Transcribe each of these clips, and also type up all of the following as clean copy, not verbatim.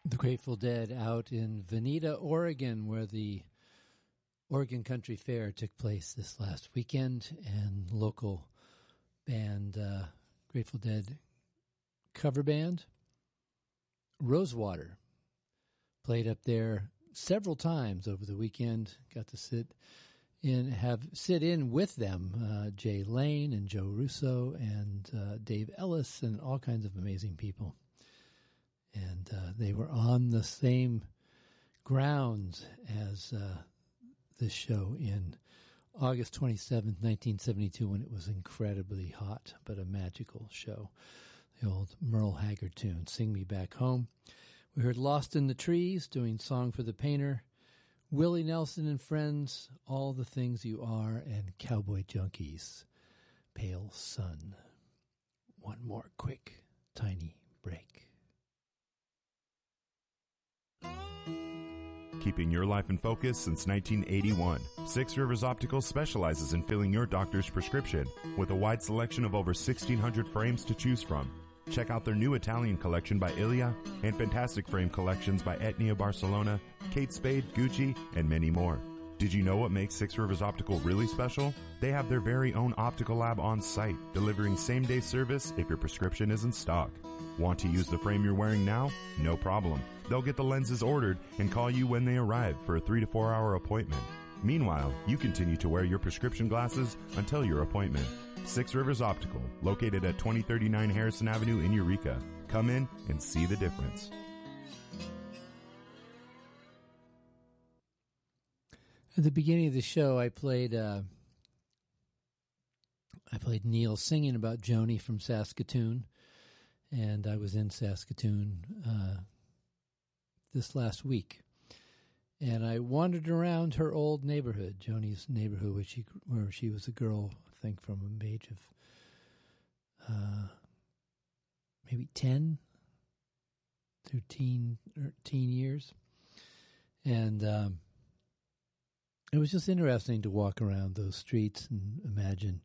The Grateful Dead out in Veneta, Oregon, where the Oregon Country Fair took place this last weekend, and local band, Grateful Dead cover band, Rosewater, played up there several times over the weekend. Got to sit in with them, Jay Lane and Joe Russo and Dave Ellis and all kinds of amazing people. And they were on the same grounds as this show in August 27th, 1972, when it was incredibly hot, but a magical show. The old Merle Haggard tune, Sing Me Back Home. We heard Lost in the Trees doing Song for the Painter, Willie Nelson and Friends, All the Things You Are, and Cowboy Junkies, Pale Sun. One more quick, tiny break. Keeping your life in focus since 1981, Six Rivers Optical specializes in filling your doctor's prescription with a wide selection of over 1,600 frames to choose from. Check out their new Italian collection by Ilia and fantastic frame collections by Etnia Barcelona, Kate Spade, Gucci, and many more. Did you know what makes Six Rivers Optical really special? They have their very own optical lab on site, delivering same-day service if your prescription is in stock. Want to use the frame you're wearing now? No problem. They'll get the lenses ordered and call you when they arrive for a 3 to 4 hour appointment. Meanwhile, you continue to wear your prescription glasses until your appointment. Six Rivers Optical, located at 2039 Harrison Avenue in Eureka. Come in and see the difference. At the beginning of the show, I played Neil singing about Joni from Saskatoon, and I was in Saskatoon this last week, and I wandered around her old neighborhood, Joni's neighborhood, where she was a girl, I think, from the age of maybe 10 through teen years, and it was just interesting to walk around those streets and imagine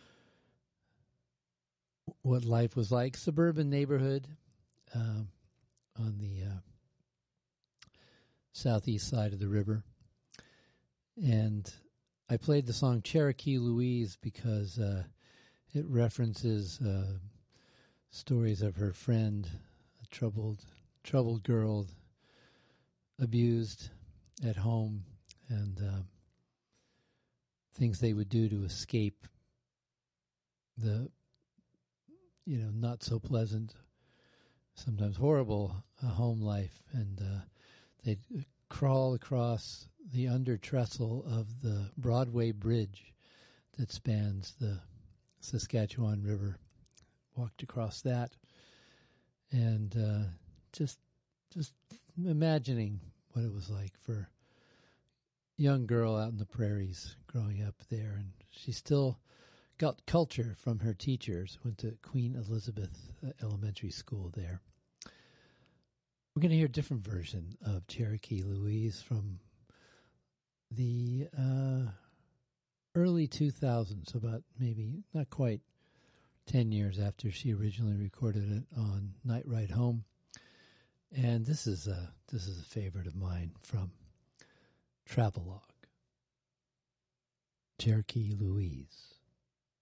what life was like. Suburban neighborhood on the southeast side of the river. And I played the song Cherokee Louise because it references stories of her friend, a troubled girl, abused at home, and things they would do to escape the not so pleasant, sometimes horrible home life, and they'd crawl across the under trestle of the Broadway Bridge that spans the Saskatchewan River. Walked across that, and just imagining what it was like for a young girl out in the prairies growing up there, and she still got culture from her teachers, went to Queen Elizabeth Elementary School there. We're going to hear a different version of Cherokee Louise from the early 2000s, about maybe not quite 10 years after she originally recorded it on Night Ride Home. And this is a favorite of mine from Travelogue. Cherokee Louise.